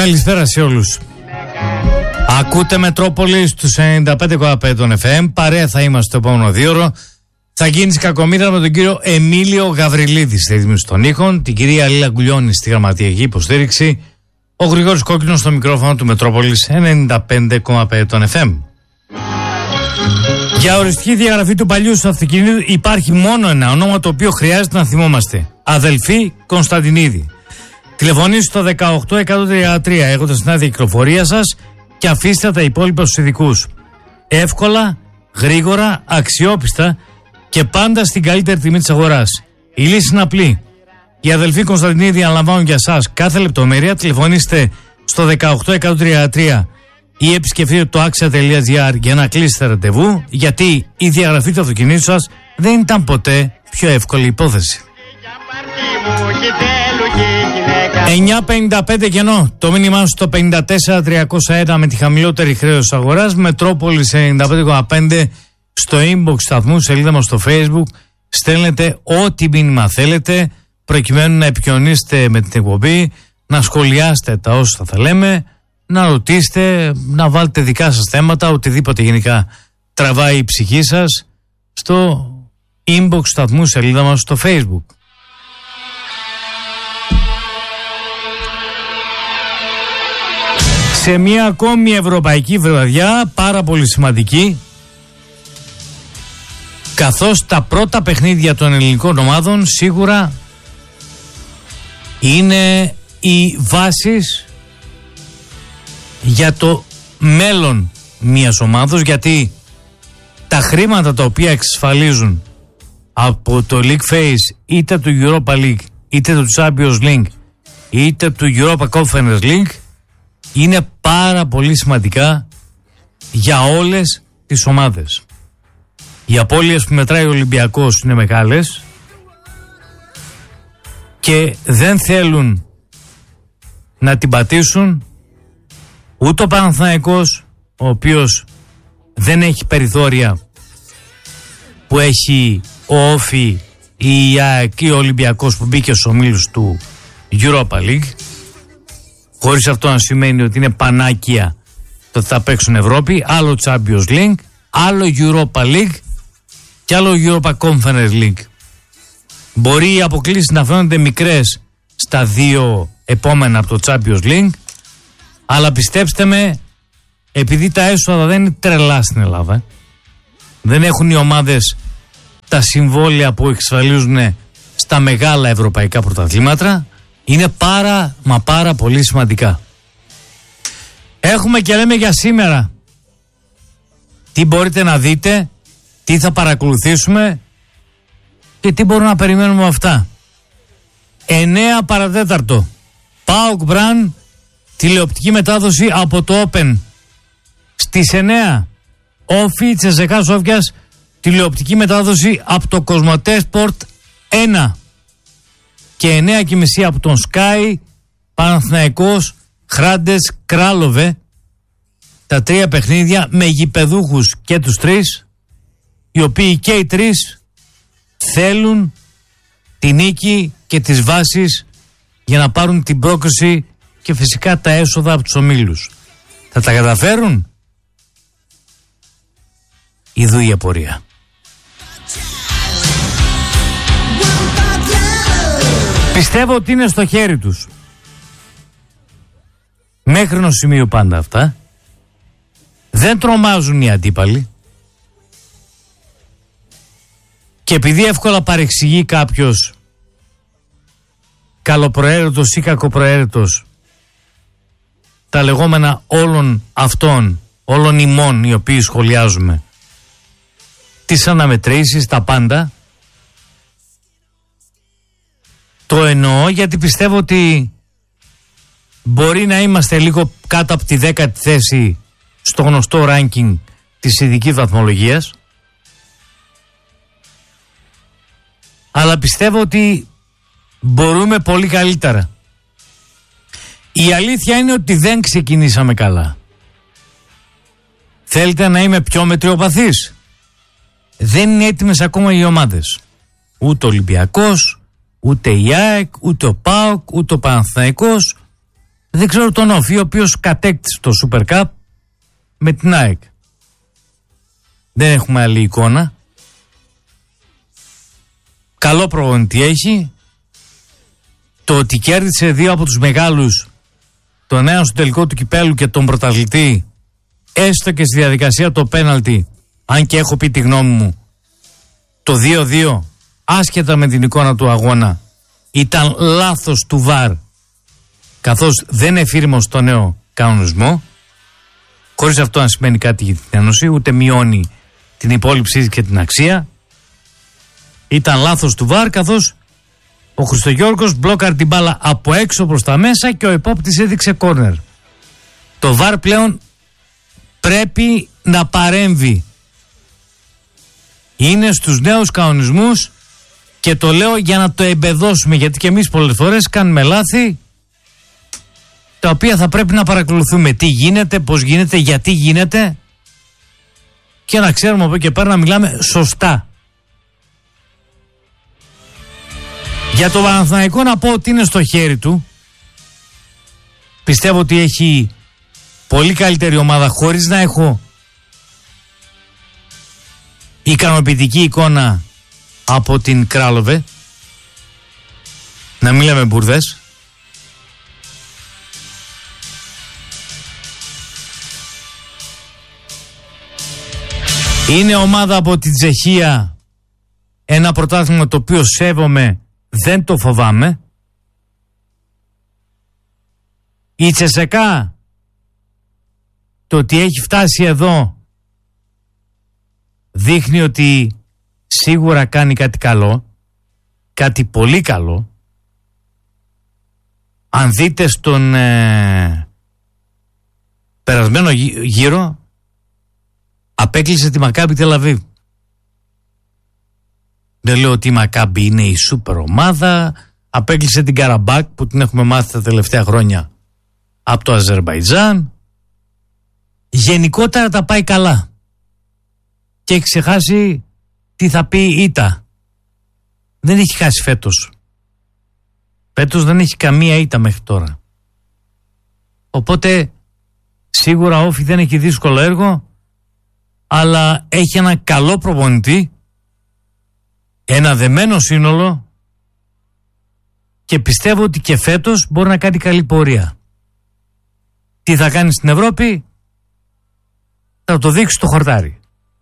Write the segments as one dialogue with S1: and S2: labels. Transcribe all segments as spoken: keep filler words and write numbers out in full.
S1: Καλησπέρα σε όλους. Ακούτε Μετρόπολη στους ενενήντα πέντε κόμμα πέντε των εφ εμ. Παρέα θα είμαστε το επόμενο δίωρο. Θα γίνει κακομοίρα με τον κύριο Εμίλιο Γαβριλίδη στη ρύθμιση των ήχων, την κυρία Λίλα Γκουλιώνη στη γραμματιακή υποστήριξη, ο Γρηγόρης Κόκκινος στο μικρόφωνο του Μετρόπολης ενενήντα πέντε κόμμα πέντε των εφ εμ. Για οριστική διαγραφή του παλιού σου αυτοκινήτου υπάρχει μόνο ένα όνομα το οποίο χρειάζεται να θυμόμαστε. Αδελφή Κωνσταντινίδη. Τηλεφωνήστε στο δεκαοκτώ εκατόν τριάντα τρία έχοντας την άδεια κυκλοφορία σας και αφήστε τα υπόλοιπα στους ειδικούς. Εύκολα, γρήγορα, αξιόπιστα και πάντα στην καλύτερη τιμή της αγοράς. Η λύση είναι απλή. Οι αδελφοί Κωνσταντινίδη αναλαμβάνουν για σας κάθε λεπτομέρεια. Τηλεφωνήστε στο δεκαοκτώ εκατόν τριάντα τρία ή επισκεφτείτε το axia τελεία gr για να κλείσετε ραντεβού, γιατί η διαγραφή του αυτοκινήτου σας δεν ήταν ποτέ πιο εύκολη υπόθεση. εννιά πενήντα πέντε κενό. Το μήνυμά σου στο πενήντα τέσσερα τριακόσια ένα με τη χαμηλότερη χρέωση αγοράς. Μετρόπολης ενενήντα πέντε κόμμα πέντε στο inbox σταθμού, σελίδα μας στο Facebook. Στέλνετε ό,τι μήνυμα θέλετε προκειμένου να επικοινωνήσετε με την εκπομπή, να σχολιάσετε τα όσα θα λέμε, να ρωτήσετε, να βάλετε δικά σας θέματα, οτιδήποτε γενικά τραβάει η ψυχή σας στο inbox σταθμού, σελίδα μας στο Facebook. Σε μια ακόμη ευρωπαϊκή βραδιά, πάρα πολύ σημαντική, καθώς τα πρώτα παιχνίδια των ελληνικών ομάδων σίγουρα είναι οι βάσεις για το μέλλον μιας ομάδος, γιατί τα χρήματα τα οποία εξασφαλίζουν από το League Phase, είτε του Europa League, είτε του Champions League, είτε του Europa Conference League, είναι πάρα πολύ σημαντικά για όλες τις ομάδες. Οι απώλειες που μετράει ο Ολυμπιακός είναι μεγάλες και δεν θέλουν να την πατήσουν ούτε ο Παναθηναϊκός, ο οποίος δεν έχει περιθώρια που έχει ο Όφη ή η ΑΕΚ ή ο Ολυμπιακός που μπήκε στους ομίλους του Europa League, χωρίς αυτό να σημαίνει ότι είναι πανάκια το ότι θα παίξουν Ευρώπη. Άλλο Champions League, άλλο Europa League και άλλο Europa Conference League. Μπορεί οι αποκλήσεις να φαίνονται μικρές στα δύο επόμενα από το Champions League, αλλά πιστέψτε με, επειδή τα έσοδα δεν είναι τρελά στην Ελλάδα, δεν έχουν οι ομάδες τα συμβόλαια που εξασφαλίζουν στα μεγάλα ευρωπαϊκά πρωταθλήματα, είναι πάρα μα πάρα πολύ σημαντικά. Έχουμε και λέμε για σήμερα τι μπορείτε να δείτε, τι θα παρακολουθήσουμε και τι μπορούμε να περιμένουμε με αυτά. εννέα παρατέταρτο, ΠΑΟΚ Μπραν, τηλεοπτική μετάδοση από το Open. Στις εννέα, Όφη Τσεσεκά Σόφιας, τηλεοπτική μετάδοση από το Κοσμοτέ Sport ένα. Και εννέα και μισή από τον Sky, Παναθηναϊκός Χράντες Κράλοβε. Τα τρία παιχνίδια με γηπεδούχους και τους τρεις, οι οποίοι και οι τρεις θέλουν τη νίκη και τις βάσεις για να πάρουν την πρόκριση και φυσικά τα έσοδα από τους ομίλους. Θα τα καταφέρουν? Ιδού η απορία. Πιστεύω ότι είναι στο χέρι τους. Μέχρι ενός σημείου πάντα αυτά. Δεν τρομάζουν οι αντίπαλοι. Και επειδή εύκολα παρεξηγεί κάποιος καλοπροαίρετος ή κακοπροαίρετος τα λεγόμενα όλων αυτών, όλων ημών οι οποίοι σχολιάζουμε, τις αναμετρήσεις, τα πάντα, το εννοώ γιατί πιστεύω ότι μπορεί να είμαστε λίγο κάτω από τη δέκατη θέση στο γνωστό ranking της ειδικής βαθμολογίας, αλλά πιστεύω ότι μπορούμε πολύ καλύτερα. Η αλήθεια είναι ότι δεν ξεκινήσαμε καλά. Θέλετε να είμαι πιο μετριοπαθής? Δεν είναι έτοιμες ακόμα οι ομάδες. Ούτε ο Ολυμπιακός, ούτε η ΑΕΚ, ούτε ο ΠΑΟΚ, ούτε ο Παναθηναϊκός. Δεν ξέρω τον Όφη, ο οποίος κατέκτησε το Super Cup με την ΑΕΚ. Δεν έχουμε άλλη εικόνα. Καλό προπονητή έχει. Το ότι κέρδισε δύο από τους μεγάλους, τον ένα στο τελικό του κυπέλου και τον πρωταθλητή, έστω και στη διαδικασία το πέναλτι, αν και έχω πει τη γνώμη μου, το δύο δύο, άσχετα με την εικόνα του αγώνα, ήταν λάθος του βαρ, καθώς δεν εφήρμοσε το νέο κανονισμό, χωρίς αυτό να σημαίνει κάτι για την Ένωση, ούτε μειώνει την υπόλοιψή και την αξία. Ήταν λάθος του βαρ, καθώς ο Χριστογιώργος μπλόκαρε την μπάλα από έξω προς τα μέσα και ο επόπτης έδειξε κόρνερ. Το βαρ πλέον πρέπει να παρέμβει. Είναι στους νέους κανονισμούς και το λέω για να το εμπεδώσουμε, γιατί και εμείς πολλές φορές κάνουμε λάθη τα οποία θα πρέπει να παρακολουθούμε τι γίνεται, πώς γίνεται, γιατί γίνεται και να ξέρουμε από εκεί και πέρα να μιλάμε σωστά. Για το Παναθηναϊκό να πω ότι είναι στο χέρι του. Πιστεύω ότι έχει πολύ καλύτερη ομάδα, χωρίς να έχω ικανοποιητική εικόνα από την Κράλοβε. Να μην λέμε μπουρδες. Είναι ομάδα από την Τσεχία, ένα πρωτάθλημα το οποίο σέβομαι, δεν το φοβάμαι. Η Τσεσεκά, το ότι έχει φτάσει εδώ, δείχνει ότι σίγουρα κάνει κάτι καλό, κάτι πολύ καλό. Αν δείτε στον ε, περασμένο γύρο, απέκλεισε τη Μακάμπι Τελαβίβ. Δεν λέω ότι η Μακάμπι είναι η σούπερ ομάδα. Απέκλεισε την Καραμπάκ που την έχουμε μάθει τα τελευταία χρόνια από το Αζερμπαϊτζάν. Γενικότερα τα πάει καλά. Και έχει ξεχάσει τι θα πει ήττα. Δεν έχει χάσει φέτος. Φέτος δεν έχει καμία ήττα μέχρι τώρα. Οπότε σίγουρα ο Όφη δεν έχει δύσκολο έργο, αλλά έχει ένα καλό προπονητή, ένα δεμένο σύνολο και πιστεύω ότι και φέτος μπορεί να κάνει καλή πορεία. Τι θα κάνει στην Ευρώπη θα το δείξει στο χορτάρι.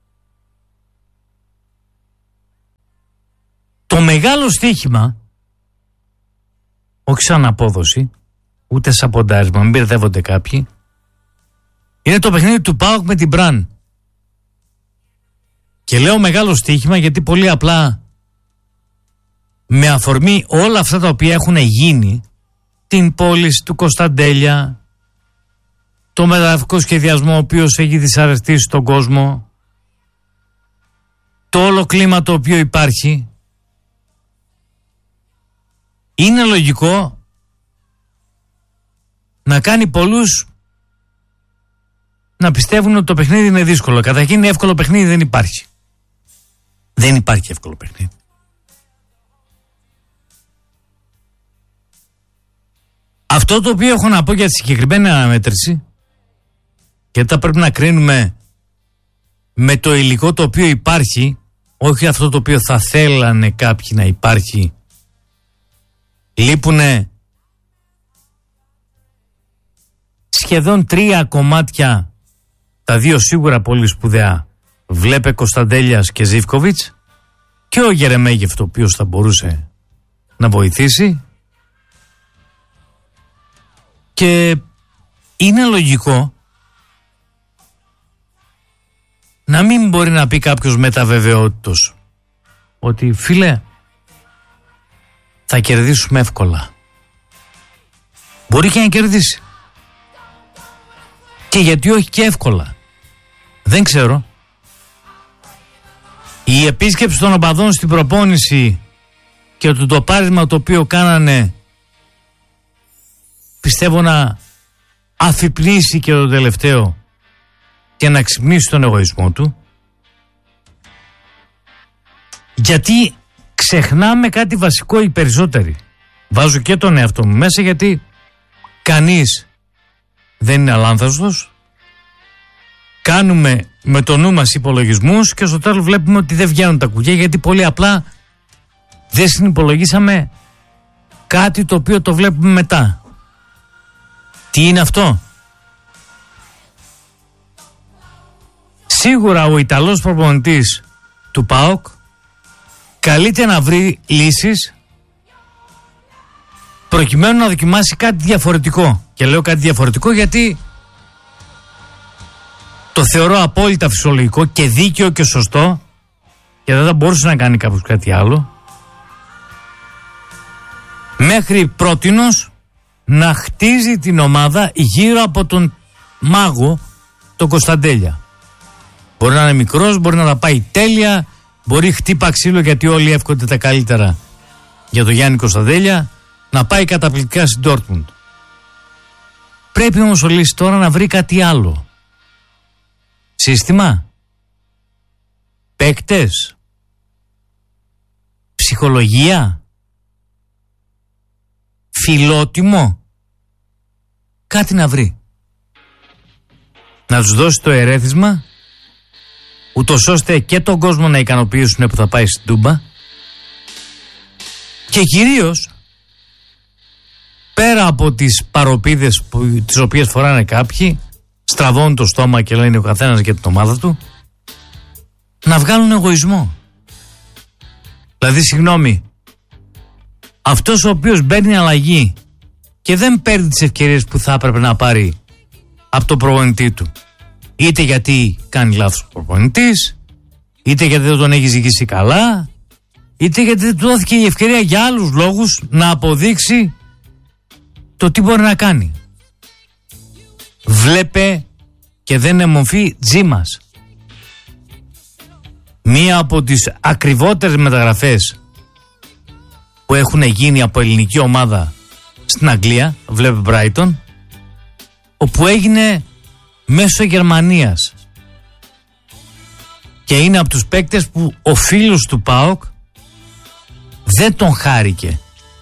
S1: Το μεγάλο στοίχημα, όχι σαν απόδοση, ούτε σαν ποντάρισμα, μην μπερδεύονται κάποιοι, είναι το παιχνίδι του ΠΑΟΚ με την Μπραν. Και λέω μεγάλο στοίχημα γιατί πολύ απλά με αφορμή όλα αυτά τα οποία έχουν γίνει, την πώληση του Κωνσταντέλια, το μεταγραφικό σχεδιασμό ο οποίος έχει δυσαρεστήσει τον κόσμο, το όλο κλίμα το οποίο υπάρχει, είναι λογικό να κάνει πολλούς να πιστεύουν ότι το παιχνίδι είναι δύσκολο. Καταρχήν εύκολο παιχνίδι δεν υπάρχει. Δεν υπάρχει εύκολο παιχνίδι. Αυτό το οποίο έχω να πω για τη συγκεκριμένη αναμέτρηση, γιατί θα πρέπει να κρίνουμε με το υλικό το οποίο υπάρχει, όχι αυτό το οποίο θα θέλανε κάποιοι να υπάρχει. Λείπουνε σχεδόν τρία κομμάτια, τα δύο σίγουρα πολύ σπουδαία. Βλέπε Κωνσταντέλιας και Ζίβκοβιτς και ο Γερεμέγεφ, το οποίος θα μπορούσε να βοηθήσει. Και είναι λογικό να μην μπορεί να πει κάποιος μεταβεβαιότητος ότι φίλε θα κερδίσουμε εύκολα. Μπορεί και να κερδίσει. Και γιατί όχι και εύκολα. Δεν ξέρω. Η επίσκεψη των οπαδών στην προπόνηση και το τοπάρισμα το οποίο κάνανε, πιστεύω να αφυπνίσει και το τελευταίο και να ξυπνήσει τον εγωισμό του, γιατί ξεχνάμε κάτι βασικό οι περισσότεροι. Βάζω και τον εαυτό μου μέσα, γιατί κανείς δεν είναι αλάνθαστος. Κάνουμε με το νου μας υπολογισμούς και στο τέλος βλέπουμε ότι δεν βγαίνουν τα κουκιά, γιατί πολύ απλά δεν συνυπολογίσαμε κάτι το οποίο το βλέπουμε μετά. Τι είναι αυτό? Σίγουρα ο Ιταλός προπονητής του ΠΑΟΚ καλείται να βρει λύσεις προκειμένου να δοκιμάσει κάτι διαφορετικό. Και λέω κάτι διαφορετικό γιατί το θεωρώ απόλυτα φυσιολογικό και δίκαιο και σωστό, και δεν θα μπορούσε να κάνει κάποιος κάτι άλλο. Μέχρι πρότινος να χτίζει την ομάδα γύρω από τον μάγο τον Κωνσταντέλια. Μπορεί να είναι μικρός, μπορεί να τα πάει τέλεια, μπορεί χτύπα ξύλο, γιατί όλοι εύχονται τα καλύτερα για τον Γιάννη Κωνσταντέλια, να πάει καταπληκτικά στην Ντόρτμουντ. Πρέπει όμως ο Λύσης τώρα να βρει κάτι άλλο. Σύστημα, παίκτες, ψυχολογία, φιλότιμο, κάτι να βρει. Να τους δώσει το ερέθισμα, ούτως ώστε και τον κόσμο να ικανοποιήσουν που θα πάει στην Τούμπα, και κυρίως πέρα από τις παροπίδες που, τις οποίες φοράνε κάποιοι, στραβώνουν το στόμα και λένε ο καθένας για την ομάδα του, να βγάλουν εγωισμό. Δηλαδή, συγγνώμη, αυτός ο οποίος παίρνει αλλαγή και δεν παίρνει τις ευκαιρίες που θα έπρεπε να πάρει από τον προπονητή του, είτε γιατί κάνει λάθος ο προπονητής, είτε γιατί δεν τον έχει ζυγίσει καλά, είτε γιατί δεν του δόθηκε η ευκαιρία για άλλους λόγους να αποδείξει το τι μπορεί να κάνει. Βλέπε και δεν είναι μορφή Τζίμας. Μία από τις ακριβότερες μεταγραφές που έχουν γίνει από ελληνική ομάδα στην Αγγλία, βλέπε Brighton, όπου έγινε μέσω Γερμανίας, και είναι από τους παίκτες που ο φίλος του ΠΑΟΚ δεν τον χάρηκε.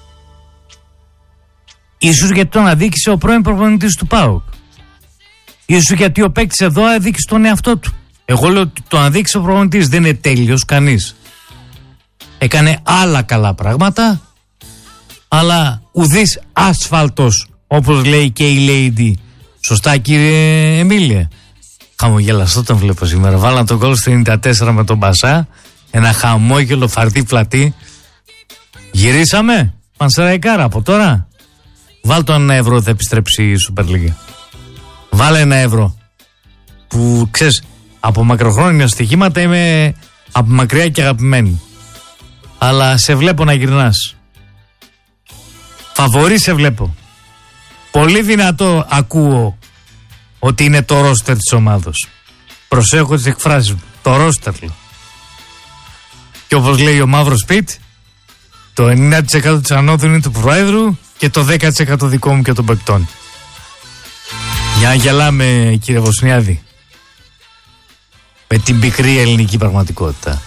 S1: Ίσως γιατί τον αδίκησε ο πρώην προπονητής του ΠΑΟΚ. Ίσως γιατί ο παίκτης εδώ αδίκησε τον εαυτό του. Εγώ λέω ότι τον αδίκησε ο προπονητής, δεν είναι τέλειος κανείς. Έκανε άλλα καλά πράγματα, αλλά ουδής άσφαλτος, όπως λέει και η Lady. Σωστά, κύριε Εμίλια? Χαμογελαστό τον βλέπω σήμερα. Βάλαν τον γκολ στο ενενήντα τέσσερα με τον Μπασά. Ένα χαμόγελο φαρτί πλατή. Γυρίσαμε Πανσεραϊκάρα από τώρα. Βάλ το ένα ευρώ, θα επιστρέψει η Super League. Βάλε ένα ευρώ. Που ξέρεις, από μακροχρόνια στοιχήματα είμαι από μακριά και αγαπημένη. Αλλά σε βλέπω να γυρνάς. Φαβορί σε βλέπω. Πολύ δυνατό ακούω ότι είναι το ρόστερ της ομάδος. Προσέχω τις εκφράσεις μου. Το ρόστερ. Και όπως λέει ο Μαύρος Πιτ, το ενενήντα τοις εκατό της ανώδου είναι του Προέδρου και το δέκα τοις εκατό δικό μου και των παικτών. Για να γελάμε, κύριε Βοσνιάδη, με την πικρή ελληνική πραγματικότητα.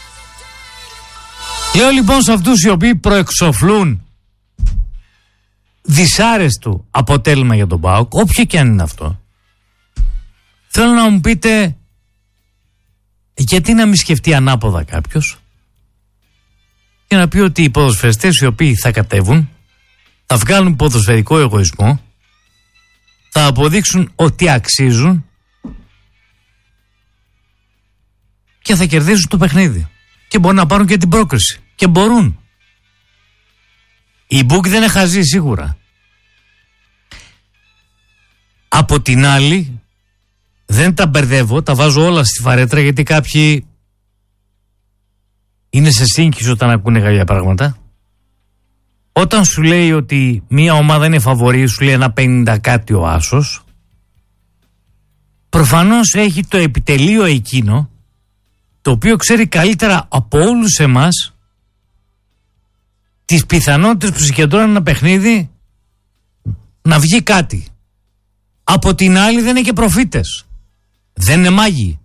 S1: Λέω λοιπόν σε αυτούς οι οποίοι προεξοφλούν δυσάρεστο αποτέλεσμα για τον ΠΑΟΚ, όποιο και αν είναι αυτό, θέλω να μου πείτε, γιατί να μην σκεφτεί ανάποδα κάποιος και να πει ότι οι ποδοσφαιριστές οι οποίοι θα κατέβουν θα βγάλουν ποδοσφαιρικό εγωισμό, θα αποδείξουν ότι αξίζουν και θα κερδίσουν το παιχνίδι και μπορούν να πάρουν και την πρόκριση, και μπορούν. Η Μπουκ δεν είναι χαζή σίγουρα. Από την άλλη, δεν τα μπερδεύω, τα βάζω όλα στη φαρέτρα, γιατί κάποιοι είναι σε σύγχυση όταν ακούνε γαλλιά πράγματα. Όταν σου λέει ότι μία ομάδα είναι φαβορί, σου λέει ένα πενήντα κάτι ο άσος, προφανώς έχει το επιτελείο εκείνο το οποίο ξέρει καλύτερα από όλους εμάς τις πιθανότητες που συγκεντρώνει ένα παιχνίδι να βγει κάτι. Από την άλλη δεν είναι και προφήτες, δεν είναι μάγοι.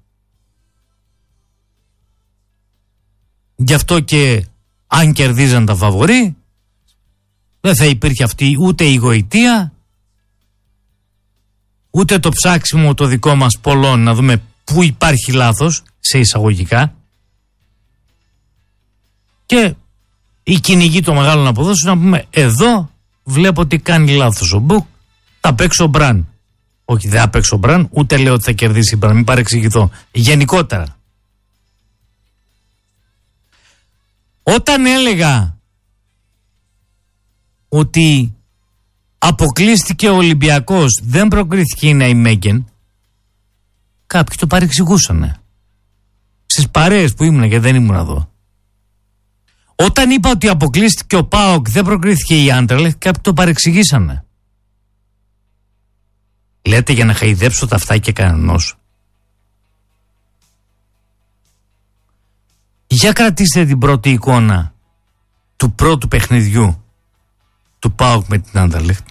S1: Γι' αυτό και αν κερδίζαν τα φαβορί δεν θα υπήρχε αυτή ούτε η γοητεία ούτε το ψάξιμο το δικό μας πολλών να δούμε πού υπάρχει λάθος σε εισαγωγικά, και η κυνηγή των μεγάλων αποδόσεων να πούμε εδώ βλέπω ότι κάνει λάθος ο Μπουκ, θα παίξω Μπραν. Όχι, δεν θα παίξω Μπραν, ούτε λέω ότι θα κερδίσει Μπραν, μην παρεξηγηθώ. Γενικότερα, όταν έλεγα ότι αποκλείστηκε ο Ολυμπιακός, δεν προκρίθηκε η Ναϊμέγεν, κάποιοι το παρεξηγούσανε. Στις παρέες που ήμουν και δεν ήμουν εδώ. Όταν είπα ότι αποκλείστηκε ο ΠΑΟΚ, δεν προκρίθηκε η Άντερλεχτ, κάποιοι το παρεξηγήσανε. Λέτε για να χαϊδέψω τα αυτάκια κανενός? Για κρατήστε την πρώτη εικόνα του πρώτου παιχνιδιού του ΠΑΟΚ με την Άντερλεχτ.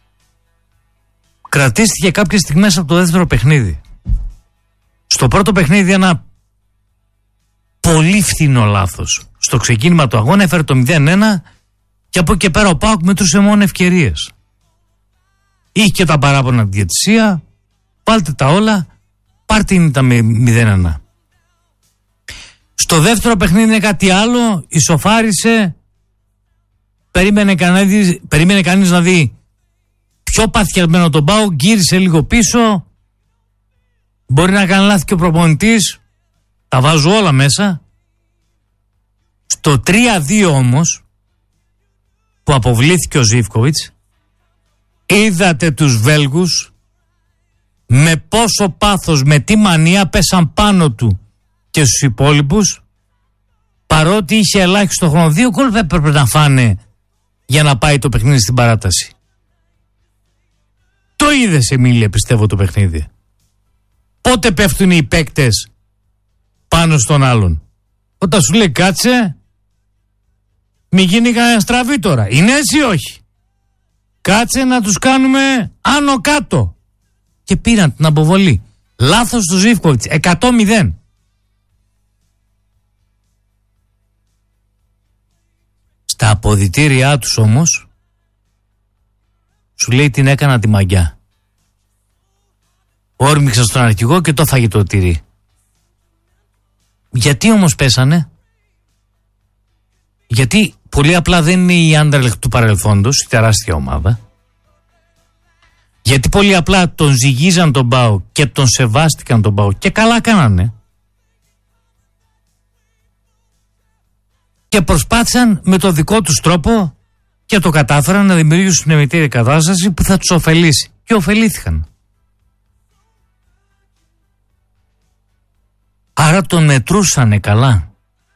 S1: Κρατήστηκε κάποιες στιγμές από το δεύτερο παιχνίδι. Στο πρώτο παιχνίδι ένα πολύ φθηνό λάθος. Στο ξεκίνημα του αγώνα έφερε το μηδέν ένα και από εκεί και πέρα ο ΠΑΟΚ μετρούσε μόνο ευκαιρίες. Είχε και τα παράπονα τη διαιτησία, βάλτε τα όλα, πάρτε είναι τα μηδέν ένα. Στο δεύτερο παιχνίδι είναι κάτι άλλο, ισοφάρισε, περίμενε κανείς, περίμενε κανείς να δει πιο παθιασμένο τον ΠΑΟΚ, γύρισε λίγο πίσω, μπορεί να κάνει λάθη και ο προπονητής, τα βάζω όλα μέσα. Στο τρία δύο όμως, που αποβλήθηκε ο Ζίβκοβιτς, είδατε τους Βέλγους με πόσο πάθος, με τι μανία πέσαν πάνω του και στους υπόλοιπους, παρότι είχε ελάχιστο χρόνο. Δύο γκολ έπρεπε να φάνε για να πάει το παιχνίδι στην παράταση. Το είδες, Εμίλια, πιστεύω, το παιχνίδι? Πότε πέφτουν οι παίκτες πάνω στον άλλον? Όταν σου λέει κάτσε, μη γίνει κανένα στραβή τώρα. Είναι έτσι ή όχι? Κάτσε να τους κάνουμε άνω κάτω. Και πήραν την αποβολή. Λάθος του Ζίβκοβιτς, εκατό μηδέν. Στα αποδυτήριά τους όμως σου λέει την έκανα τη μαγιά. Όρμηξα στον αρχηγό και το φάγε το τυρί. Γιατί όμως πέσανε? Γιατί πολύ απλά δεν είναι η Άντερλεχτ του παρελθόντος, η τεράστια ομάδα. Γιατί πολύ απλά τον ζυγίζαν τον ΠΑΟΚ και τον σεβάστηκαν τον ΠΑΟΚ και καλά κάνανε. Και προσπάθησαν με το δικό τους τρόπο και το κατάφεραν να δημιουργήσουν μια μητήρια κατάσταση που θα τους ωφελήσει. Και ωφελήθηκαν. Άρα τον μετρούσανε καλά.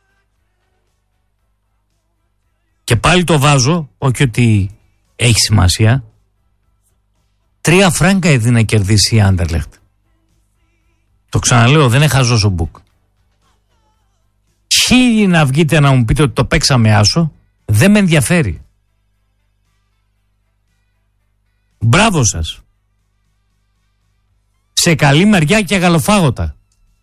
S1: Και πάλι το βάζω, όχι ότι έχει σημασία. Τρία φράγκα έδινε να κερδίσει η Άντερλεχτ. Το ξαναλέω, δεν είναι χαζός ο Μπουκ. Χίλιοι να βγείτε να μου πείτε ότι το παίξαμε άσο, δεν με ενδιαφέρει. Μπράβο σας. Σε καλή μεριά και αγαλοφάγωτα.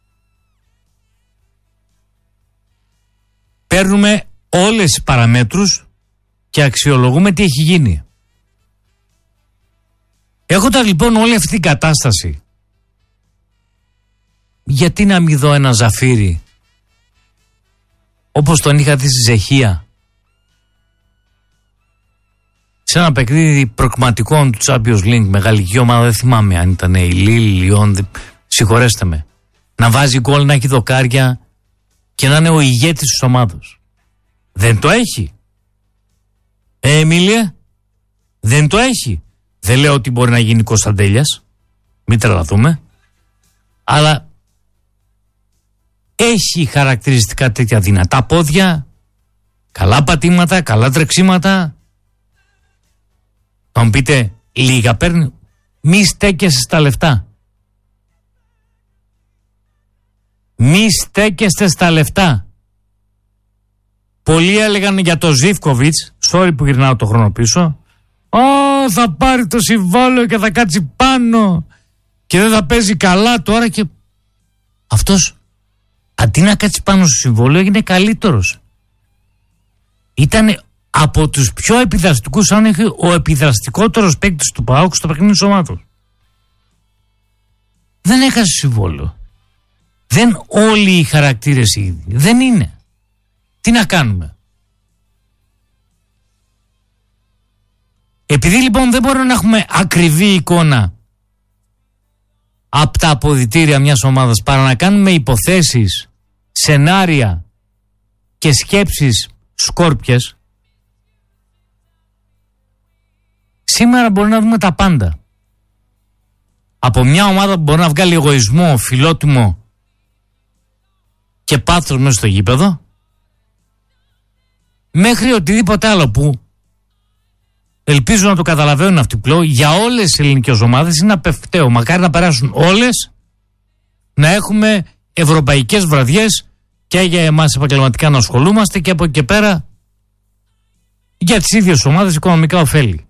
S1: Παίρνουμε όλες τις παραμέτρους και αξιολογούμε τι έχει γίνει. Έχοντας λοιπόν όλη αυτή την κατάσταση, γιατί να μην δω ένα Ζαφύρι όπως τον είχα δει στη Ζεχία σε ένα παιχνίδι προκριματικών του Champions League με γαλλική ομάδα, δεν θυμάμαι αν ήταν η Λίλ, η Λιόν, συγχωρέστε με, να βάζει γκολ, να έχει δοκάρια και να είναι ο ηγέτης της ομάδας. Δεν το έχει. Ε, Εμίλια, δεν το έχει. Δεν λέω ότι μπορεί να γίνει Κωνσταντέλιας, μην τρελαθούμε, αλλά έχει χαρακτηριστικά τέτοια δυνατά πόδια, καλά πατήματα, καλά τρεξίματα. Θα μου πείτε, λίγα παίρνει, μη στέκεσαι στα λεφτά. Μη στέκεστε στα λεφτά. Πολλοί έλεγαν για το Ζίβκοβιτς, sorry που γυρνάω το χρόνο πίσω, «Ω, θα πάρει το συμβόλαιο και θα κάτσει πάνω και δεν θα παίζει καλά τώρα», και αυτός αντί να κάτσει πάνω στο συμβόλαιο έγινε καλύτερος. Ήταν από τους πιο επιδραστικούς, αν όχι ο επιδραστικότερος παίκτης του ΠΑΟΚ στο παιχνίδι της ομάδας. δεν έχασε συμβόλαιο. Δεν όλοι οι χαρακτήρες ίδιοι. Δεν είναι. Τι να κάνουμε. Επειδή λοιπόν δεν μπορούμε να έχουμε ακριβή εικόνα από τα αποδυτήρια μιας ομάδας, παρά να κάνουμε υποθέσεις, σενάρια και σκέψεις σκόρπιες, σήμερα μπορεί να δούμε τα πάντα. Από μια ομάδα που μπορεί να βγάλει εγωισμό, φιλότιμο και πάθος μέσα στο γήπεδο, μέχρι οτιδήποτε άλλο που ελπίζω να το καταλαβαίνουν αυτοί πλέον, για όλες τις ελληνικές ομάδες είναι απευκταίο. Μακάρι να περάσουν όλες, να έχουμε ευρωπαϊκές βραδιές και για εμάς επαγγελματικά να ασχολούμαστε και από εκεί και πέρα για τις ίδιες ομάδες οικονομικά ωφέλη.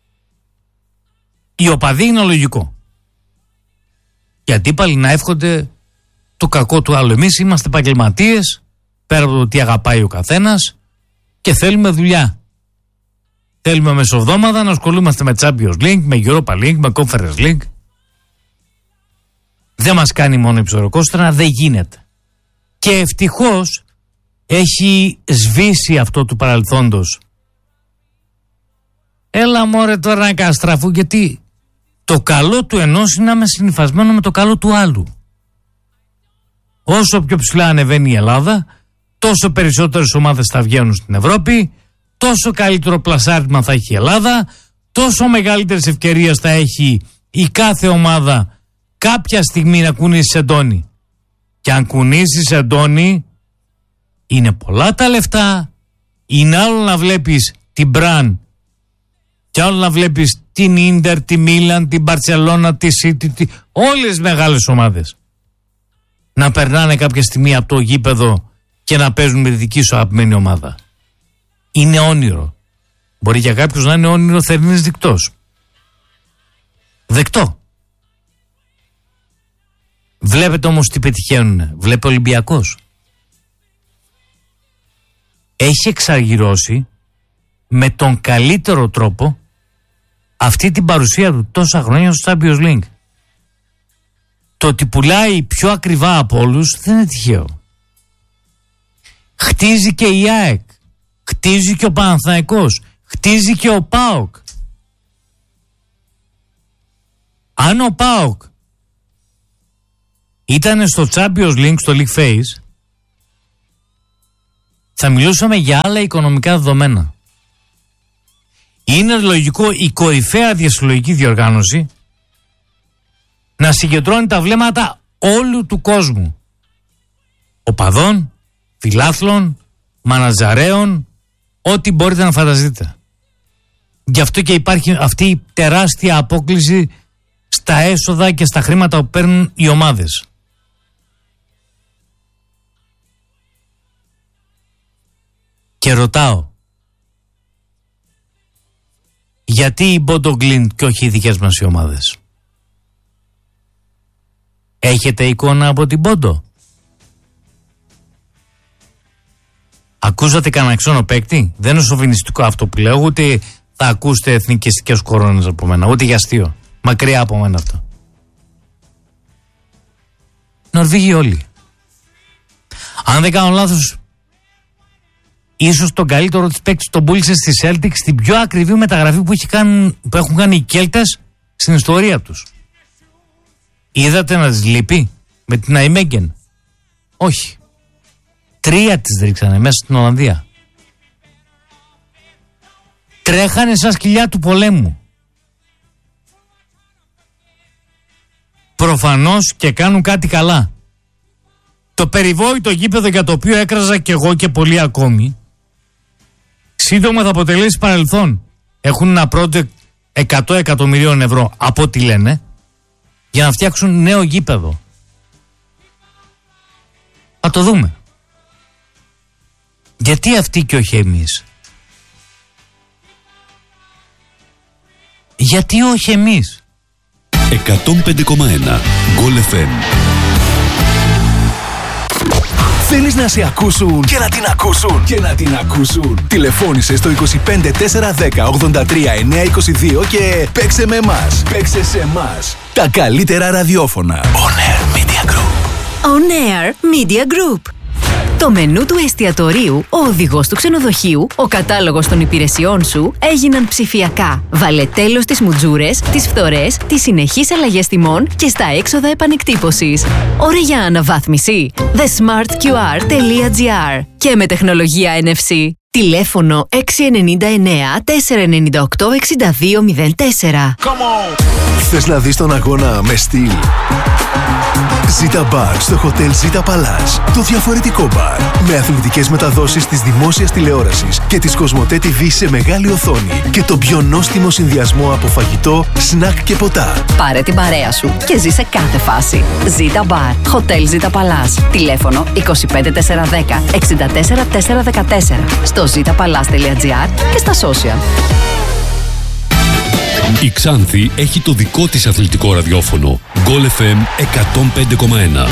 S1: Οι οπαδοί είναι λογικό. Οι αντίπαλοι να εύχονται το κακό του άλλου. Εμείς είμαστε επαγγελματίες, πέρα από το τι αγαπάει ο καθένας, και θέλουμε δουλειά. Θέλουμε μεσοβδόμαδα να ασχολούμαστε με Champions League, με Europa League, με Conference League. Δεν μας κάνει μόνο η ψωροκόστρα, δεν γίνεται. Και ευτυχώς έχει σβήσει αυτό του παρελθόντος. Έλα μωρέ τώρα να καστραφού, γιατί το καλό του ενός είναι να είμαι συνυφασμένο με το καλό του άλλου. Όσο πιο ψηλά ανεβαίνει η Ελλάδα, τόσο περισσότερες ομάδες θα βγαίνουν στην Ευρώπη, τόσο καλύτερο πλασάρισμα θα έχει η Ελλάδα, τόσο μεγαλύτερες ευκαιρίες θα έχει η κάθε ομάδα κάποια στιγμή να κουνήσει εντόνι. Και αν κουνήσεις εντόνι, είναι πολλά τα λεφτά, είναι άλλο να βλέπεις την Μπραν και άλλο να βλέπεις την Ίντερ, τη Μίλαν, την Μπαρτσελώνα, τη Σίτι, τη... όλες τις μεγάλες ομάδες να περνάνε κάποια στιγμή από το γήπεδο και να παίζουν με τη δική σου αγαπημένη ομάδα. Είναι όνειρο. Μπορεί για κάποιους να είναι όνειρο θερινής δικτός. Δεκτό. Βλέπετε όμως τι πετυχαίνουν. Βλέπει ο Ολυμπιακός. Έχει εξαργυρώσει με τον καλύτερο τρόπο αυτή την παρουσία του τόσα χρόνια στο Champions League. Το ότι πουλάει πιο ακριβά από όλους δεν είναι τυχαίο. Χτίζει και η ΑΕΚ. Χτίζει και ο Παναθηναϊκός. Χτίζει και ο ΠΑΟΚ. Αν ο ΠΑΟΚ ήταν στο Champions League, στο League Phase, θα μιλούσαμε για άλλα οικονομικά δεδομένα. Είναι λογικό η κορυφαία διασυλλογική διοργάνωση να συγκεντρώνει τα βλέμματα όλου του κόσμου. Οπαδών, φιλάθλων, μανατζαρέων, ό,τι μπορείτε να φανταστείτε. Γι' αυτό και υπάρχει αυτή η τεράστια απόκλιση στα έσοδα και στα χρήματα που παίρνουν οι ομάδες. Και ρωτάω, γιατί η Bodo Glimt και όχι οι δικές μας οι ομάδες? Έχετε εικόνα από την Bodo? Ακούσατε κανένα ξένο παίκτη? Δεν είναι σοβινιστικό αυτό που λέω, ούτε θα ακούσετε εθνικιστικές κορώνες από μένα, ούτε για αστείο. Μακριά από μένα αυτό. Νορβήγοι όλοι. Αν δεν κάνω λάθος, ίσως τον καλύτερο της παίκτης τον πούλησε στη Celtics, στην πιο ακριβή μεταγραφή που, έχει κάνει, που έχουν κάνει οι Κέλτες στην ιστορία τους. Είδατε να της λείπει με την Αϊμέγγεν? Όχι. Τρία της ρίξανε μέσα στην Ολλανδία. Τρέχανε σαν σκυλιά του πολέμου. Προφανώς και κάνουν κάτι καλά. Το περιβόητο γήπεδο για το οποίο έκραζα κι εγώ και πολλοί ακόμη, σύντομα θα αποτελέσει παρελθόν. Έχουν ένα project εκατό εκατομμυρίων ευρώ από ό,τι λένε για να φτιάξουν νέο γήπεδο. Θα το δούμε. Γιατί αυτοί και όχι εμείς? Γιατί όχι εμείς?
S2: εκατόν πέντε κόμμα ένα Γκολ εφ εμ. Θέλεις να σε ακούσουν και να την ακούσουν και να την ακούσουν? Τηλεφώνησε στο είκοσι πέντε τέσσερα δέκα ογδόντα τρία εννιακόσια είκοσι δύο και παίξε με εμάς. Παίξε σε εμάς. Τα καλύτερα ραδιόφωνα. On Air Media Group.
S3: On Air Media Group. Το μενού του εστιατορίου, ο οδηγός του ξενοδοχείου, ο κατάλογος των υπηρεσιών σου έγιναν ψηφιακά. Βάλε τέλος στις μουτζούρες, τις φθορές, τις συνεχείς αλλαγές τιμών και στα έξοδα επανεκτύπωσης. Ώρα για αναβάθμιση. the smart q r τελεία g r και με τεχνολογία εν εφ σι. Τηλέφωνο έξι εννιά εννιά τέσσερα εννιά οκτώ έξι δύο μηδέν τέσσερα.
S2: Θες να δεις τον αγώνα με στυλ? Zita Bar στο Hotel Zita Palace. Το διαφορετικό μπαρ. Με αθλητικές μεταδόσεις της δημόσιας τηλεόρασης και της Κοσμοτέ τι βι σε μεγάλη οθόνη. Και το πιο νόστιμο συνδυασμό από φαγητό, σνακ και ποτά.
S3: Πάρε την παρέα σου και ζήσε κάθε φάση. Zita Bar. Hotel Zita Palace. Τηλέφωνο είκοσι πέντε τετρακόσια δέκα εξήντα τέσσερα τετρακόσια δεκατέσσερα. Στο zita palace τελεία g r και στα social.
S4: Η Ξάνθη έχει το δικό της αθλητικό ραδιόφωνο. Goal εφ εμ εκατόν πέντε κόμμα ένα.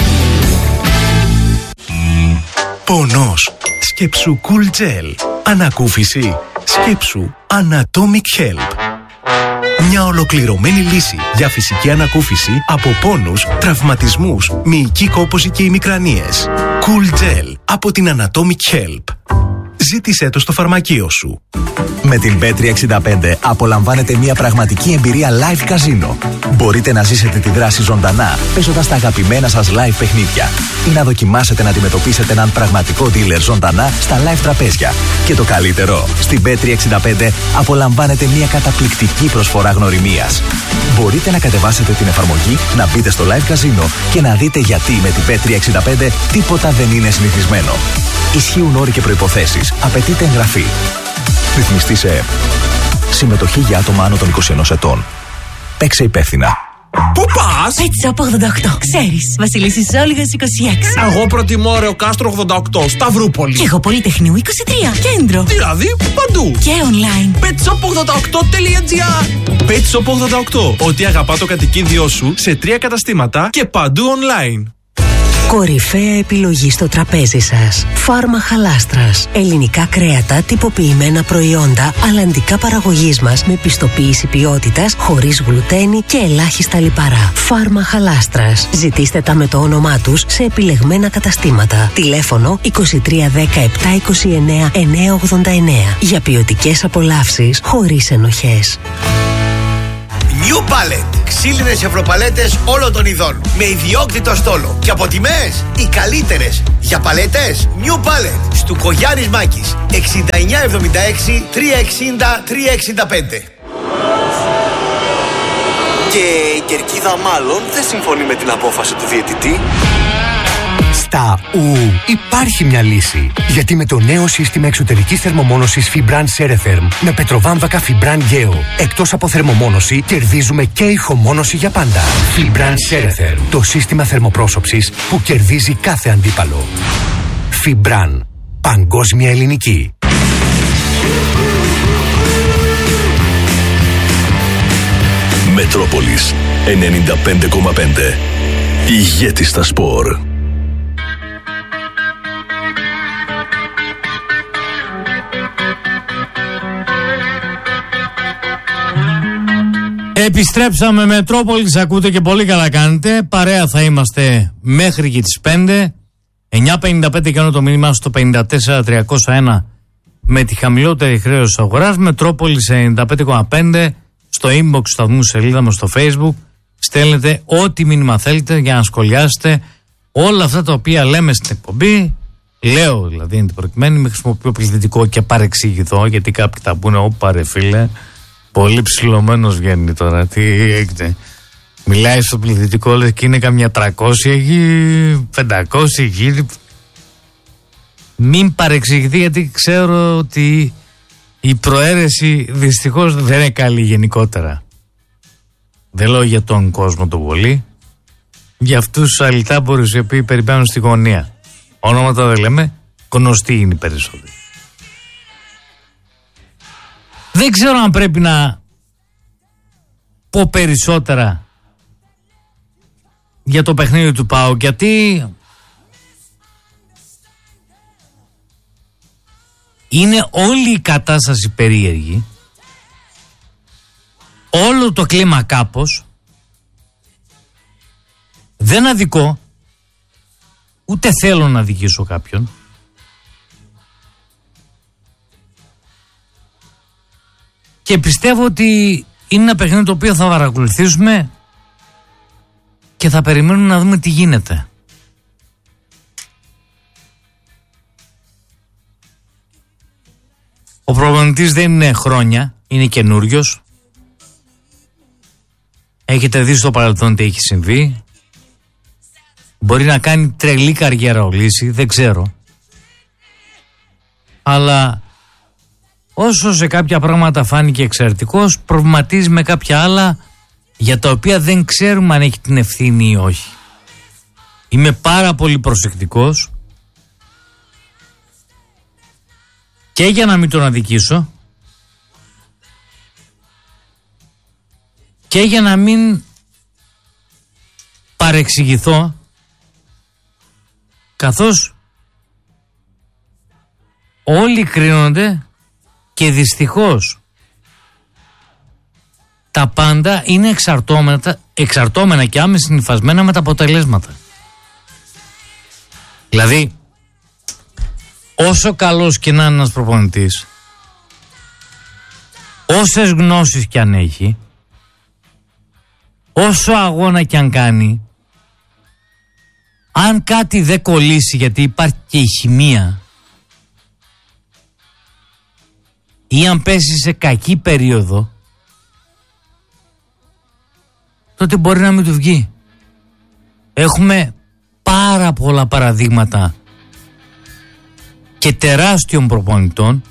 S2: Πονός. Σκέψου Cool Gel. Ανακούφιση. Σκέψου Anatomic Help. Μια ολοκληρωμένη λύση για φυσική ανακούφιση από πόνους, τραυματισμούς, μυϊκή κόπωση και ημικρανίες. Cool Gel από την Anatomic Help. Ζήτησέ το στο φαρμακείο σου.
S5: Με την μπετ τριακόσια εξήντα πέντε απολαμβάνετε μια πραγματική εμπειρία live καζίνο. Μπορείτε να ζήσετε τη δράση ζωντανά, παίζοντας τα αγαπημένα σας live παιχνίδια ή να δοκιμάσετε να αντιμετωπίσετε έναν πραγματικό dealer ζωντανά στα live τραπέζια. Και το καλύτερο, στην μπετ τριακόσια εξήντα πέντε απολαμβάνετε μια καταπληκτική προσφορά γνωριμίας. Μπορείτε να κατεβάσετε την εφαρμογή, να μπείτε στο live καζίνο και να δείτε γιατί με την μπετ τριακόσια εξήντα πέντε τίποτα δεν είναι συνηθισμένο. Ισχύουν όροι και προϋποθέσεις. Απαιτείται εγγραφή. Ρυθμιστή σε ΕΕΠ. Συμμετοχή για άτομα άνω των είκοσι ενός ετών. Παίξε υπεύθυνα.
S6: Πού πας?
S7: Pet Shop ογδόντα οκτώ. Ξέρεις, Βασιλίσσης Όλγας είκοσι έξι.
S6: Εγώ προτιμώ Ρεο Κάστρο ογδόντα οκτώ, Σταυρούπολη.
S7: Και εγώ Πολυτεχνείου είκοσι τρία, Κέντρο.
S6: Δηλαδή παντού.
S7: Και online.
S6: πετ σοπ ογδόντα οκτώ τελεία τζι άρ. Pet Shop ογδόντα οκτώ. Ό,τι αγαπά το κατοικίδιό σου σε τρία καταστήματα και παντού online.
S8: Κορυφαία επιλογή στο τραπέζι σας. Φάρμα Χαλάστρας. Ελληνικά κρέατα, τυποποιημένα προϊόντα, αλλαντικά παραγωγής μας με πιστοποίηση ποιότητας, χωρίς γλουτένι και ελάχιστα λιπαρά. Φάρμα Χαλάστρας. Ζητήστε τα με το όνομά τους σε επιλεγμένα καταστήματα. Τηλέφωνο είκοσι τρία δέκα επτά είκοσι εννέα εννιακόσια ογδόντα εννέα. Για ποιοτικές απολαύσεις χωρίς ενοχές.
S9: New Palette. Ξύλινες ευρωπαλέτες όλων των ειδών. Με ιδιόκτητο στόλο. Και από τιμές οι καλύτερες. Για παλέτες New Palette. Στου Κογιάννης Μάκης. εξήντα εννιά εβδομήντα έξι τριακόσια εξήντα τριακόσια εξήντα πέντε.
S10: Και η κερκίδα μάλλον δεν συμφωνεί με την απόφαση του διαιτητή.
S11: Στα ου υπάρχει μια λύση. Γιατί με το νέο σύστημα εξωτερικής θερμομόνωσης Fibran Ceretherm με πετροβάμβακα Fibran Geo, εκτός από θερμομόνωση, κερδίζουμε και ηχομόνωση για πάντα. Fibran Ceretherm, το σύστημα θερμοπρόσωψης που κερδίζει κάθε αντίπαλο. Fibran, παγκόσμια ελληνική.
S2: Μετρόπολης ενενήντα πέντε κόμμα πέντε. Ηγέτη στα σπορ.
S1: Επιστρέψαμε Μετρόπολης, ακούτε και πολύ καλά κάνετε. Παρέα θα είμαστε μέχρι και τις πέντε. εννιά πενήντα πέντε και ono το μήνυμα στο πενήντα τέσσερα τριακόσια ένα με τη χαμηλότερη χρέωση αγοράς. Μετρόπολης ενενήντα πέντε κόμμα πέντε στο inbox του σταθμού, σελίδα μας στο Facebook. Στέλνετε ό,τι μήνυμα θέλετε για να σχολιάσετε όλα αυτά τα οποία λέμε στην εκπομπή. Λέω δηλαδή είναι την προκειμένη, με χρησιμοποιώ πληθυντικό και παρεξηγηθώ, γιατί κάποιοι θα πούνε όπα ρε φίλε, πολύ ψηλωμένος βγαίνει τώρα, τι έγινε. Μιλάει στο πληθυντικό, λες και είναι καμιά τριακόσια εκεί, πεντακόσια εκεί. Μην παρεξηγηθεί, γιατί ξέρω ότι η προαίρεση δυστυχώς δεν είναι καλή γενικότερα. Δεν λέω για τον κόσμο το πολύ, για αυτούς τους αλυτάμπορους οι οποίοι περιμένουν στη γωνία. Ονόματα δεν λέμε, γνωστοί είναι οι περισσότεροι. Δεν ξέρω αν πρέπει να πω περισσότερα για το παιχνίδι του ΠΑΟΚ, γιατί είναι όλη η κατάσταση περίεργη, όλο το κλίμα κάπως, Δεν αδικώ, ούτε θέλω να αδικήσω κάποιον. Και πιστεύω ότι είναι ένα παιχνίδι το οποίο θα παρακολουθήσουμε και θα περιμένουμε να δούμε τι γίνεται. Ο προπονητής δεν είναι χρόνια, είναι καινούριος. Έχετε δει στο παρελθόν τι έχει συμβεί. Μπορεί να κάνει τρελή καριέρα ο Λύση, δεν ξέρω. Αλλά όσο σε κάποια πράγματα φάνηκε εξαιρετικός, προβληματίζει με κάποια άλλα για τα οποία δεν ξέρουμε αν έχει την ευθύνη ή όχι. Είμαι πάρα πολύ προσεκτικός και για να μην τον αδικήσω και για να μην παρεξηγηθώ, καθώς όλοι κρίνονται και δυστυχώς τα πάντα είναι εξαρτώμενα, εξαρτώμενα και άμεσα συνυφασμένα με τα αποτελέσματα. Δηλαδή, όσο καλός και να είναι ένας προπονητής, όσες γνώσεις και αν έχει, όσο αγώνα και αν κάνει, αν κάτι δεν κολλήσει, γιατί υπάρχει και η χημεία, ή αν πέσει σε κακή περίοδο, τότε μπορεί να μην του βγει. Έχουμε πάρα πολλά παραδείγματα και τεράστιων προπονητών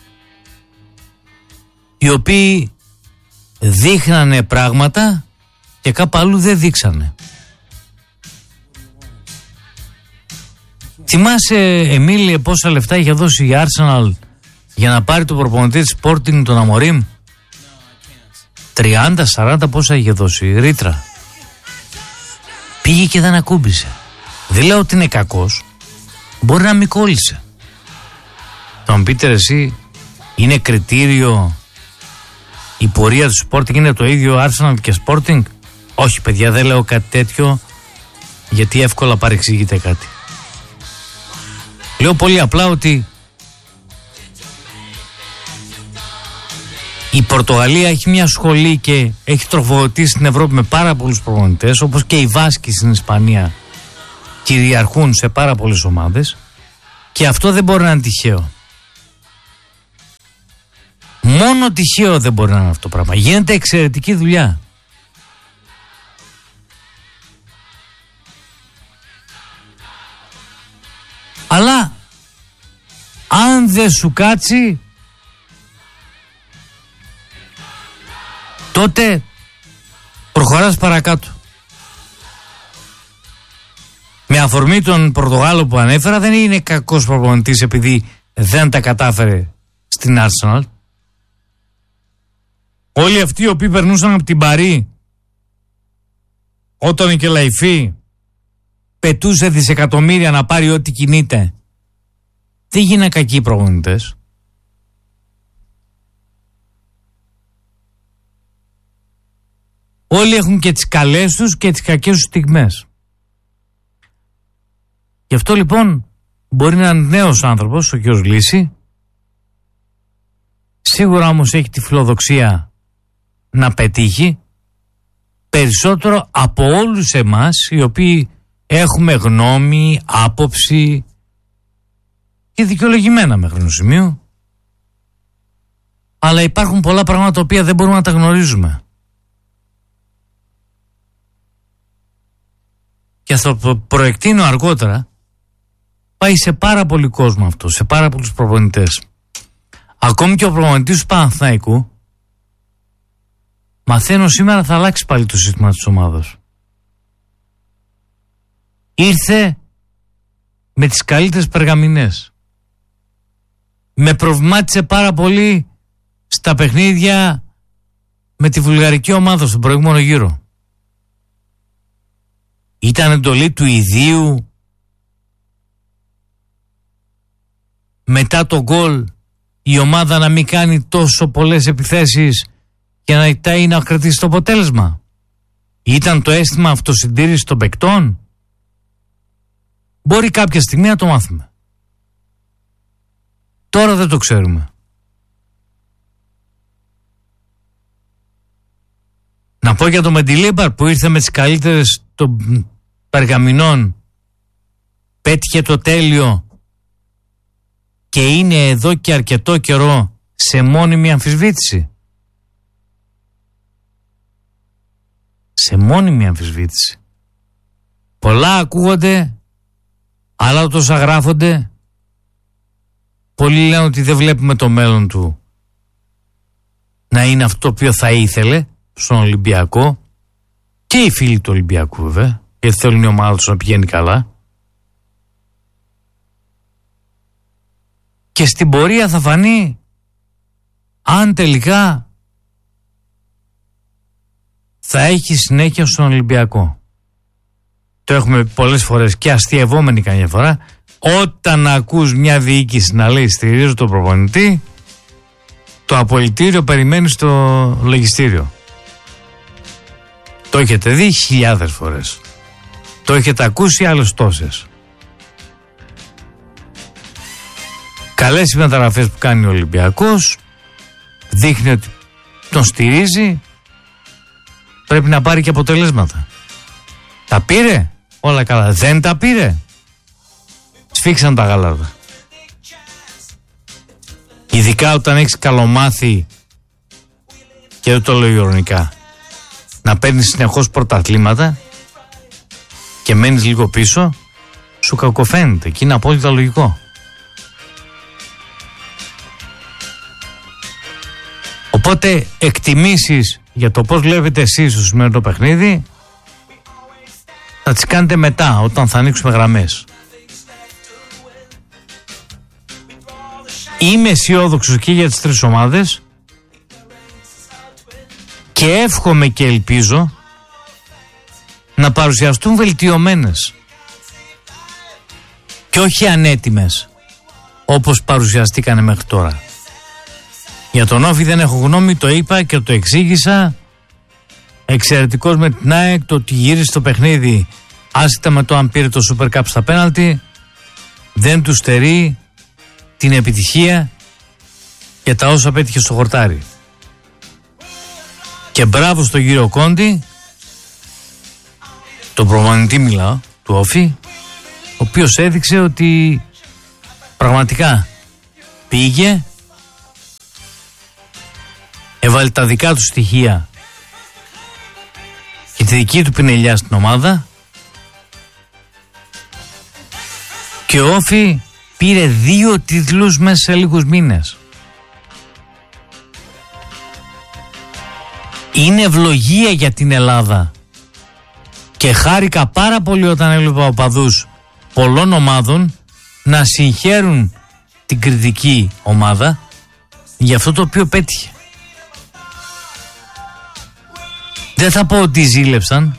S1: οι οποίοι δείχνανε πράγματα και κάπου αλλού δεν δείξανε. Θυμάσαι, Εμίλιε, πόσα λεφτά είχε δώσει η Arsenal για να πάρει το προπονητή της Sporting, τον Αμορίμ? τριάντα σαράντα πόσα είχε δώσει, ρήτρα. Πήγε και δεν ακούμπησε. Δεν λέω ότι είναι κακός, μπορεί να μην κόλλησε. Θα μου πείτε εσύ, είναι κριτήριο η πορεία του Sporting είναι το ίδιο Arsenal και Sporting? Όχι παιδιά, δεν λέω κάτι τέτοιο, γιατί εύκολα παρεξηγείται κάτι. Λέω πολύ απλά ότι η Πορτογαλία έχει μια σχολή και έχει τροφοδοτήσει την Ευρώπη με πάρα πολλούς προπονητές, όπως και οι Βάσκοι στην Ισπανία κυριαρχούν σε πάρα πολλές ομάδες, και αυτό δεν μπορεί να είναι τυχαίο. Μόνο τυχαίο δεν μπορεί να είναι αυτό το πράγμα. Γίνεται εξαιρετική δουλειά. Αλλά αν δεν σου κάτσει, τότε προχωράς παρακάτω. Με αφορμή τον Πορτογάλο που ανέφερα, δεν είναι κακός προπονητής επειδή δεν τα κατάφερε στην Arsenal. Όλοι αυτοί οι οποίοι περνούσαν από την Παρί όταν η Κελαϊφή πετούσε δισεκατομμύρια να πάρει ό,τι κινείται, δεν γίνανε κακοί προπονητές. Όλοι έχουν και τις καλές τους και τις κακές τους στιγμές. Γι' αυτό λοιπόν μπορεί να είναι νέος άνθρωπος ο κ. Λύση. Σίγουρα όμως έχει τη φιλοδοξία να πετύχει περισσότερο από όλους εμάς οι οποίοι έχουμε γνώμη, άποψη και δικαιολογημένα μέχρι ενός σημείου. Αλλά υπάρχουν πολλά πράγματα τα οποία δεν μπορούμε να τα γνωρίζουμε. Και θα το προεκτείνω αργότερα. Πάει σε πάρα πολύ κόσμο αυτό, σε πάρα πολλούς προπονητές. Ακόμη και ο προπονητής του Παναθηναϊκού, μαθαίνω σήμερα θα αλλάξει πάλι το σύστημα της ομάδας. Ήρθε με τις καλύτερες περγαμηνές. Με προβλημάτισε πάρα πολύ στα παιχνίδια με τη βουλγαρική ομάδα στον προηγούμενο γύρο. Ήταν εντολή του ιδίου μετά το γκολ η ομάδα να μην κάνει τόσο πολλές επιθέσεις και να ητάει να κρατήσει το αποτέλεσμα? Ήταν το αίσθημα αυτοσυντήρησης των παικτών? Μπορεί κάποια στιγμή να το μάθουμε. Τώρα δεν το ξέρουμε. Να πω για το Μεντιλίμπαρ που ήρθε με τις καλύτερες των Περγαμηνών, πέτυχε το τέλειο και είναι εδώ και αρκετό καιρό σε μόνιμη αμφισβήτηση. Σε μόνιμη αμφισβήτηση. Πολλά ακούγονται, άλλα τόσα γράφονται. Πολλοί λένε ότι δεν βλέπουμε το μέλλον του να είναι αυτό το οποίο θα ήθελε στον Ολυμπιακό, και οι φίλοι του Ολυμπιακού βέβαια, γιατί θέλουν η ομάδα τους να πηγαίνει καλά. Και στην πορεία θα φανεί αν τελικά θα έχει συνέχεια στον Ολυμπιακό. Το έχουμε πει πολλές φορές και αστειευόμενοι καμιά φορά. Όταν ακούς μια διοίκηση να λέει στηρίζω τον προπονητή, το απολυτήριο περιμένει στο λογιστήριο. Το έχετε δει χιλιάδες φορές. Το έχετε ακούσει άλλες τόσες. Καλές οι μεταγραφές που κάνει ο Ολυμπιακός, δείχνει ότι τον στηρίζει, πρέπει να πάρει και αποτελέσματα. Τα πήρε, όλα καλά. Δεν τα πήρε, σφίξαν τα γάλατα. Ειδικά όταν έχεις καλομάθει, και δεν το λέω ειρωνικά, να παίρνεις συνεχώς πρωταθλήματα και μένεις λίγο πίσω, σου κακοφαίνεται και είναι απόλυτα λογικό. Οπότε εκτιμήσεις για το πώς βλέπετε εσείς στο σημερινό παιχνίδι θα τις κάνετε μετά, όταν θα ανοίξουμε γραμμές. Είμαι αισιόδοξος και για τις τρεις ομάδες και εύχομαι και ελπίζω να παρουσιαστούν βελτιωμένες και όχι ανέτοιμες όπως παρουσιαστήκανε μέχρι τώρα. Για τον Όφη δεν έχω γνώμη, το είπα και το εξήγησα. Εξαιρετικός με την ΑΕΚ, το ότι γύρισε το παιχνίδι άσχετα με το αν πήρε το Super Cup στα πέναλτι, δεν του στερεί την επιτυχία και τα όσα πέτυχε στο χορτάρι. Και μπράβο στον κύριο Κόντι, τον προπονητή μιλάω, του Όφη, ο οποίος έδειξε ότι πραγματικά πήγε, έβαλε τα δικά του στοιχεία και τη δική του πινελιά στην ομάδα και ο Όφη πήρε δύο τίτλους μέσα σε λίγους μήνες. Είναι ευλογία για την Ελλάδα και χάρηκα πάρα πολύ όταν έβλεπα οπαδούς πολλών ομάδων να συγχαίρουν την κριτική ομάδα για αυτό το οποίο πέτυχε. Δεν θα πω ότι ζήλεψαν,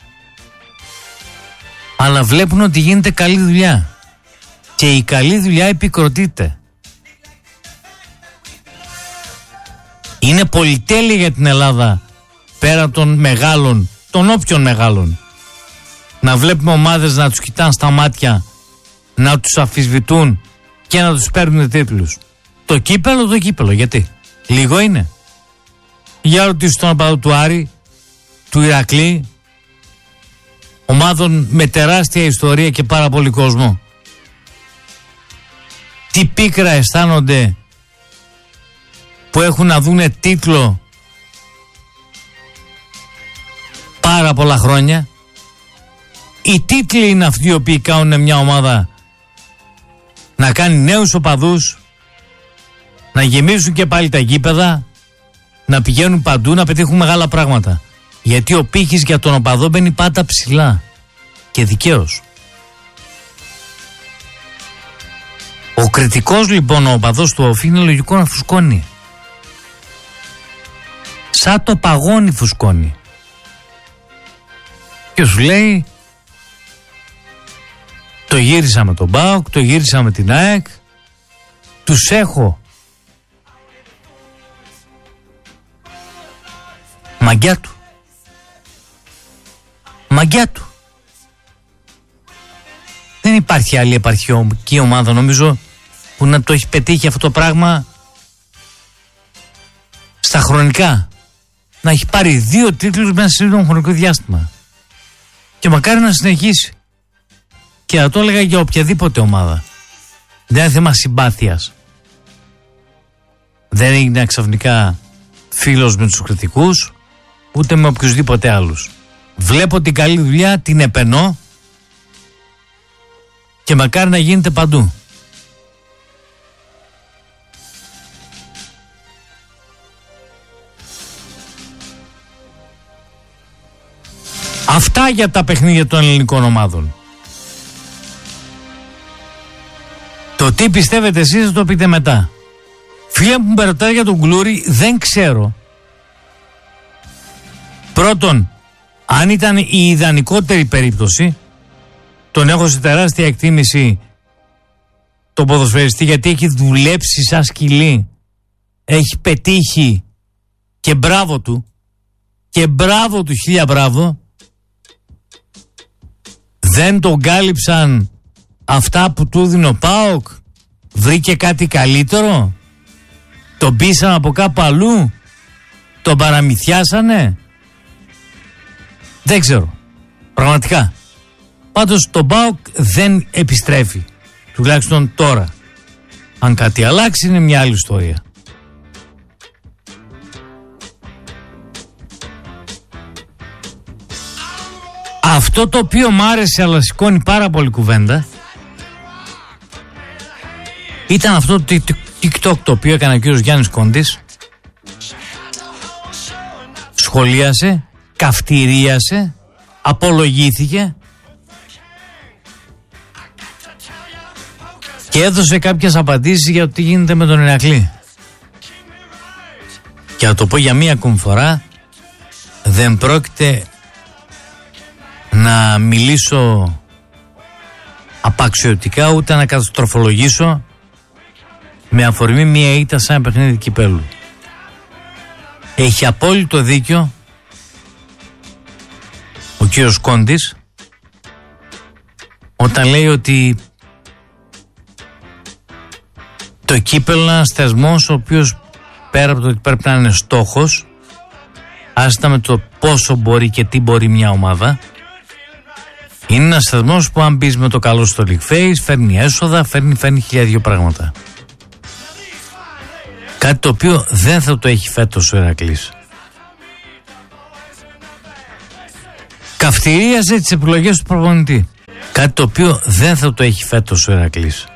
S1: αλλά βλέπουν ότι γίνεται καλή δουλειά και η καλή δουλειά επικροτείται. Είναι πολυτέλεια για την Ελλάδα, πέρα των μεγάλων, των όποιων μεγάλων, να βλέπουμε ομάδες να τους κοιτάνε στα μάτια, να τους αμφισβητούν και να τους παίρνουν τίτλους. Το κύπελο, το κύπελο, γιατί λίγο είναι. Για ρωτήσω τον οπαδό του Άρη, του Ηρακλή, ομάδων με τεράστια ιστορία και πάρα πολύ κόσμο, τι πίκρα αισθάνονται που έχουν να δούνε τίτλο πάρα πολλά χρόνια. Οι τίτλοι είναι αυτοί οι οποίοι κάνουν μια ομάδα να κάνει νέους οπαδούς, να γεμίζουν και πάλι τα γήπεδα, να πηγαίνουν παντού, να πετύχουν μεγάλα πράγματα. Γιατί ο πύχης για τον οπαδό μπαίνει πάντα ψηλά και δικαίως. Ο κριτικός λοιπόν, ο οπαδός του Όφη, είναι λογικό να φουσκώνει. Σαν το παγόνι φουσκώνει. Και σου λέει, το γύρισα με τον ΠΑΟΚ, το γύρισα με την ΑΕΚ, τους έχω. Μαγκιά του. Μαγκιά του. Δεν Δεν υπάρχει άλλη επαρχιακή ομάδα, νομίζω, που να το έχει πετύχει αυτό το πράγμα στα χρονικά. Να έχει πάρει δύο τίτλους μέσα σε ένα χρονικό διάστημα. Και μακάρι να συνεχίσει. Και θα το έλεγα για οποιαδήποτε ομάδα. Δεν είναι θέμα συμπάθειας. Δεν έγινε ξαφνικά φίλος με τους κριτικούς, ούτε με οποιουσδήποτε άλλους. Βλέπω την καλή δουλειά, την επενώ και μακάρι να γίνεται παντού. Αυτά για τα παιχνίδια των ελληνικών ομάδων. Το τι πιστεύετε εσείς θα το πείτε μετά. Φίλε μου, με ρωτάει για τον Γκλούρι, δεν ξέρω. Πρώτον, αν ήταν η ιδανικότερη περίπτωση, τον έχω σε τεράστια εκτίμηση τον ποδοσφαιριστή, γιατί έχει δουλέψει σαν σκυλί, έχει πετύχει, και μπράβο του, και μπράβο του, χίλια μπράβο. Δεν τον κάλυψαν αυτά που του δίνει ο ΠΑΟΚ? Βρήκε κάτι καλύτερο? Τον πείσαν από κάπου αλλού? Τον παραμυθιάσανε? Δεν ξέρω. Πραγματικά. Πάντως το ΠΑΟΚ δεν επιστρέφει. Τουλάχιστον τώρα. Αν κάτι αλλάξει είναι μια άλλη ιστορία. Αυτό το οποίο μ' άρεσε αλλά σηκώνει πάρα πολύ κουβέντα ήταν αυτό το TikTok το οποίο έκανε ο κύριος Γιάννης Κόντης. Σχολίασε, καυτηρίασε, απολογήθηκε και έδωσε κάποιες απαντήσεις για το τι γίνεται με τον Ηρακλή. Και να το πω για μία ακόμη φορά, δεν πρόκειται να μιλήσω απαξιωτικά ούτε να καταστροφολογήσω με αφορμή μία ήττα σαν παιχνίδι κυπέλλου. Έχει απόλυτο δίκιο ο κύριος Κόντης όταν λέει ότι το κύπελλο είναι ένας θεσμός ο οποίος πέρα από το ότι πρέπει να είναι στόχος, άστα με το πόσο μπορεί και τι μπορεί μια ομάδα, είναι ένας θεσμός που αν μπεις με το καλό στο League Face φέρνει έσοδα, φέρνει, φέρνει χιλιά δυο πράγματα. Κάτι το οποίο δεν θα το έχει φέτος ο Ηρακλής. Καυτηρίασε τις επιλογές του προπονητή. Κάτι το οποίο δεν θα το έχει φέτος ο Ηρακλής.